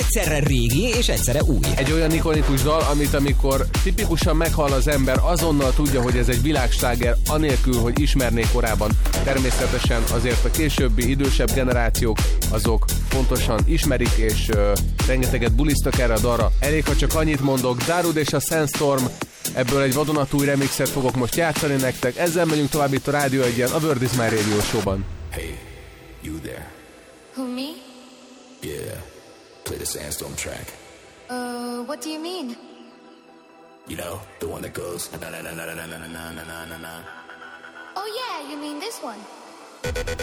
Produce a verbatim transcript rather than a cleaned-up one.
egyszerre régi és egyszerre új. Egy olyan ikonikus dal, amit amikor tipikusan meghall az ember, azonnal tudja, hogy ez egy világsláger, anélkül, hogy ismerné korábban. Természetesen azért a későbbi idősebb generációk azok pontosan ismerik, és uh, rengeteget bulisztak erre a dalra. Elég, ha csak annyit mondok, Darude és a Sandstorm, ebből egy vadonatúj remixet fogok most játszani nektek. Ezzel megyünk tovább itt a Rádió Egyen, a Word is My Radio Show-ban. Hey, you there? Who, me? Yeah, play the Sandstorm track. Uh, what do you mean? You know, the one that goes na na na na na na na na na na na. Oh yeah, you mean this one?